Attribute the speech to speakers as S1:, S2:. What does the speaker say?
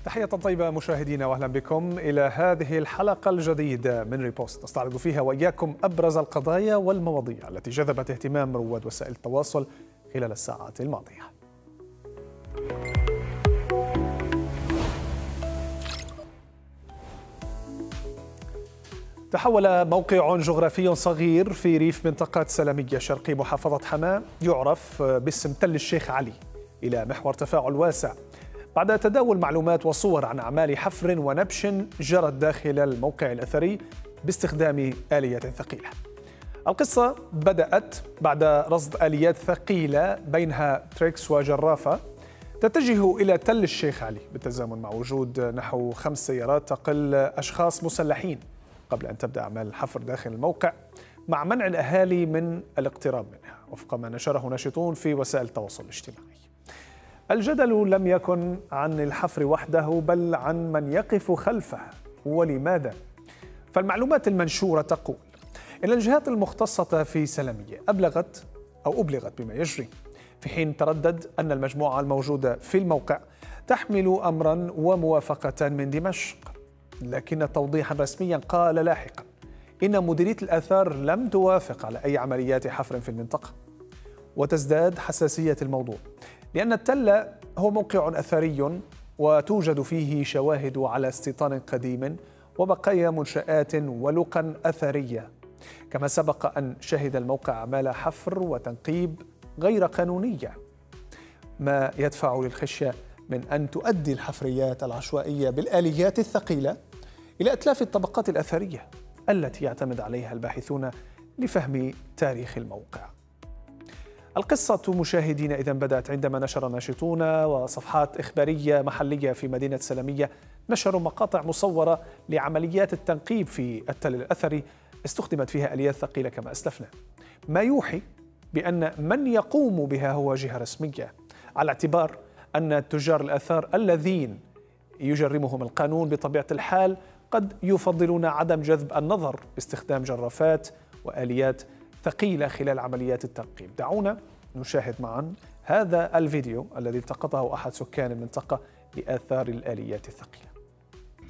S1: تحية طيبة مشاهدينا واهلا بكم إلى هذه الحلقة الجديدة من ريبوست، نستعرض فيها وإياكم أبرز القضايا والمواضيع التي جذبت اهتمام رواد وسائل التواصل خلال الساعات الماضية. تحول موقع جغرافي صغير في ريف منطقة سلمية شرقي محافظة حماة يعرف باسم تل الشيخ علي إلى محور تفاعل واسع بعد تداول معلومات وصور عن أعمال حفر ونبش جرت داخل الموقع الأثري باستخدام آلية ثقيلة. القصة بدأت بعد رصد آليات ثقيلة بينها تريكس وجرافة تتجه إلى تل الشيخ علي بالتزامن مع وجود نحو 5 سيارات تقل أشخاص مسلحين قبل أن تبدأ أعمال الحفر داخل الموقع مع منع الأهالي من الاقتراب منها وفق ما نشره ناشطون في وسائل التواصل الاجتماعي. الجدل لم يكن عن الحفر وحده بل عن من يقف خلفه ولماذا. فالمعلومات المنشورة تقول إن الجهات المختصة في سلمية أبلغت بما يجري، في حين تردد أن المجموعة الموجودة في الموقع تحمل أمرا وموافقة من دمشق، لكن توضيحا رسميا قال لاحقا إن مديرية الآثار لم توافق على أي عمليات حفر في المنطقة. وتزداد حساسية الموضوع لأن التل هو موقع أثري وتوجد فيه شواهد على استيطان قديم وبقايا منشآت ولقا أثرية، كما سبق أن شهد الموقع أعمال حفر وتنقيب غير قانونية، ما يدفع للخشية من أن تؤدي الحفريات العشوائية بالآليات الثقيلة إلى إتلاف الطبقات الأثرية التي يعتمد عليها الباحثون لفهم تاريخ الموقع. القصة مشاهدين إذن بدأت عندما نشر ناشطون وصفحات إخبارية محلية في مدينة سلمية نشروا مقاطع مصورة لعمليات التنقيب في التل الأثري استخدمت فيها آليات ثقيلة كما أسلفنا، ما يوحي بأن من يقوم بها هو جهة رسمية، على اعتبار أن تجار الآثار الذين يجرمهم القانون بطبيعة الحال قد يفضلون عدم جذب النظر باستخدام جرافات وآليات ثقيلة خلال عمليات التنقيب. دعونا نشاهد معا هذا الفيديو الذي التقطه أحد سكان المنطقة لآثار الآليات الثقيلة.